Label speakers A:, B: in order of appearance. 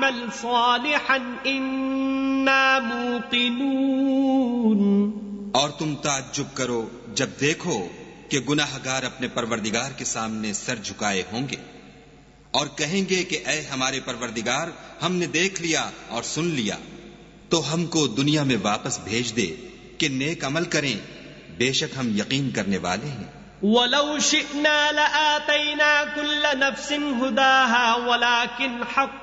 A: वअमल सालिहन इन्ना मूक़िनून।
B: और तुम ताज्जुब करो जब देखो कि गुनाहगार अपने परवरदिगार के सामने सर झुकाए होंगे और कहेंगे कि ऐ हमारे परवरदिगार, हमने देख लिया और सुन लिया, तो हमको दुनिया में वापस भेज दे कि नेक अमल करें, बेशक हम यकीन करने वाले हैं।
A: वलौ शिअना लआतैना कुल्ल नफ्सिन हुदाहा वलाकिन हक़